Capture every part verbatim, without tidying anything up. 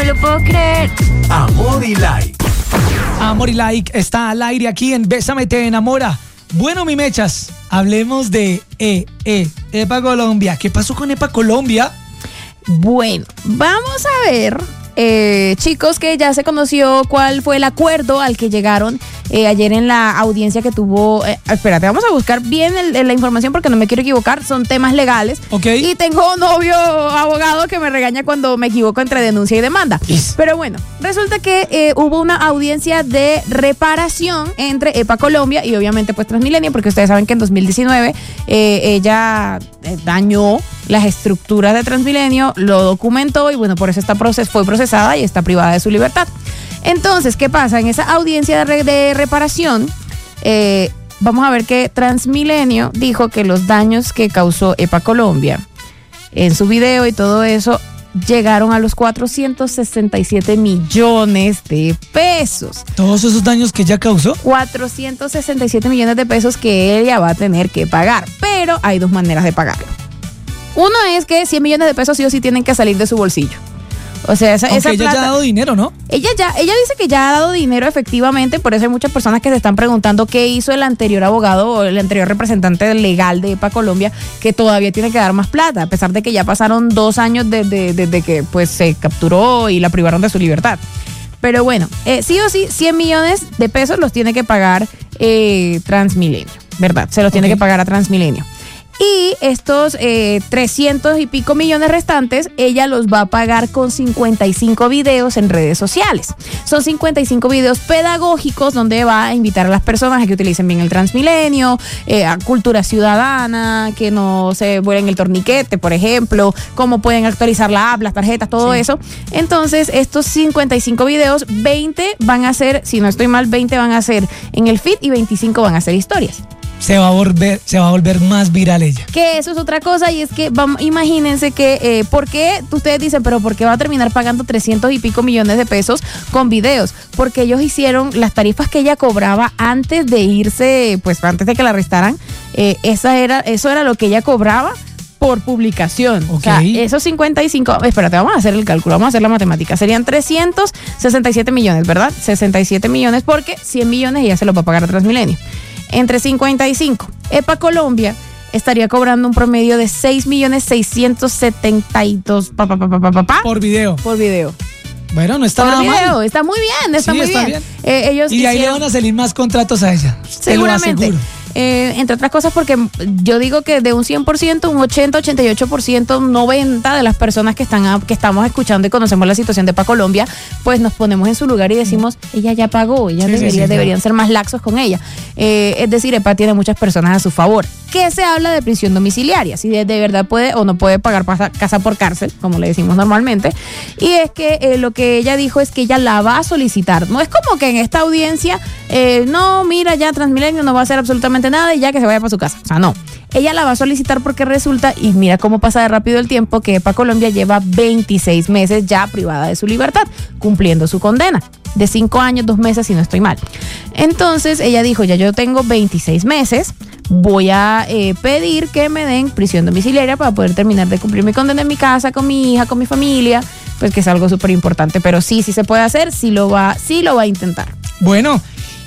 me lo puedo creer. Amor y Like. Amor y Like está al aire aquí en Bésame Te Enamora. Bueno, mi mechas, hablemos de E, E, EPA Colombia. ¿Qué pasó con EPA Colombia? Bueno, vamos a ver, eh, chicos, que ya se conoció cuál fue el acuerdo al que llegaron eh, ayer en la audiencia que tuvo. Eh, espérate, vamos a buscar bien el, el, la información porque no me quiero equivocar, son temas legales. Ok. Y tengo un novio abogado que me regaña cuando me equivoco entre denuncia y demanda. Yes. Pero bueno, resulta que eh, hubo una audiencia de reparación entre EPA Colombia y obviamente pues Transmilenio, porque ustedes saben que en dos mil diecinueve eh, ella eh, dañó las estructuras de Transmilenio, lo documentó y bueno, por eso esta proces fue procesada y está privada de su libertad. Entonces, ¿qué pasa? En esa audiencia de, re de reparación, eh, vamos a ver que Transmilenio dijo que los daños que causó EPA Colombia en su video y todo eso llegaron a los cuatrocientos sesenta y siete millones de pesos. ¿Todos esos daños que ya causó? cuatrocientos sesenta y siete millones de pesos que ella va a tener que pagar, pero hay dos maneras de pagarlo. Uno es que cien millones de pesos sí o sí tienen que salir de su bolsillo. O sea, esa, Aunque esa ella plata, ya ha dado dinero, ¿no? Ella ya, ella dice que ya ha dado dinero efectivamente, por eso hay muchas personas que se están preguntando qué hizo el anterior abogado o el anterior representante legal de EPA Colombia, que todavía tiene que dar más plata, a pesar de que ya pasaron dos años desde de, de, de que pues se capturó y la privaron de su libertad. Pero bueno, eh, sí o sí, cien millones de pesos los tiene que pagar eh, Transmilenio, ¿verdad? Se los tiene Okay. que pagar a Transmilenio. Y estos eh, trescientos y pico millones restantes, ella los va a pagar con cincuenta y cinco videos en redes sociales. Son cincuenta y cinco videos pedagógicos donde va a invitar a las personas a que utilicen bien el Transmilenio, eh, a cultura ciudadana, que no se vuelen el torniquete, por ejemplo, cómo pueden actualizar la app, las tarjetas, todo Sí. eso. Entonces, estos cincuenta y cinco videos, veinte van a ser, si no estoy mal, veinte van a ser en el feed y veinticinco van a ser historias. Se va a volver, se va a volver más viral ella. Que eso es otra cosa y es que vamos, imagínense que, eh, ¿por qué? Ustedes dicen, pero ¿por qué va a terminar pagando trescientos y pico millones de pesos con videos? Porque ellos hicieron las tarifas que ella cobraba antes de irse, pues antes de que la arrestaran, eh, esa era, eso era lo que ella cobraba por publicación. Ok. O sea, esos cincuenta y cinco, espérate, vamos a hacer el cálculo, vamos a hacer la matemática. Serían trescientos sesenta y siete millones, ¿verdad? sesenta y siete millones porque cien millones ella se los va a pagar a Transmilenio. Entre cincuenta y cinco, EPA Colombia estaría cobrando un promedio de seis millones seiscientos setenta y dos pa, pa, pa, pa, pa, pa, Por video. por video. Bueno, no está Por nada video, mal. está muy bien, está Sí, muy está bien. bien. Eh, ellos Y de ahí le hicieron- van a salir más contratos a ella. Te lo seguramente. aseguro. Eh, entre otras cosas porque yo digo que de un cien por ciento, un ochenta, ochenta y ocho por ciento, noventa de las personas que están a- que estamos escuchando y conocemos la situación de EPA Colombia, pues nos ponemos en su lugar y decimos, ella ya pagó, ella Sí, sí, debería, sí, deberían ser más laxos con ella. Eh, es decir, EPA tiene muchas personas a su favor. ¿Qué se habla de prisión domiciliaria? Si de, de verdad puede o no puede pagar pasa- casa por cárcel, como le decimos normalmente. Y es que eh, lo que ella dijo es que ella la va a solicitar. No es como que en esta audiencia, eh, no, mira, ya Transmilenio no va a hacer absolutamente nada y ya que se vaya para su casa. O sea, no. Ella la va a solicitar porque resulta, y mira cómo pasa de rápido el tiempo, que EPA Colombia lleva veintiséis meses ya privada de su libertad, cumpliendo su condena de cinco años, dos meses, si no estoy mal. Entonces ella dijo, ya yo tengo veintiséis meses, voy a eh, pedir que me den prisión domiciliaria para poder terminar de cumplir mi condena en mi casa, con mi hija, con mi familia, pues que es algo súper importante, pero sí, sí se puede hacer, sí lo va, sí lo va a intentar. Bueno,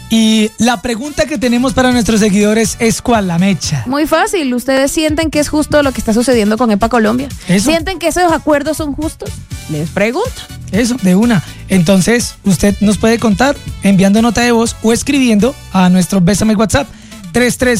y la pregunta que tenemos para nuestros seguidores es ¿cuál? La mecha. Muy fácil, ¿ustedes sienten que es justo lo que está sucediendo con EPA Colombia? Eso. ¿Sienten que esos acuerdos son justos? Les pregunto. Eso, de una. Entonces, usted nos puede contar enviando nota de voz o escribiendo a nuestro Bésame WhatsApp tres tres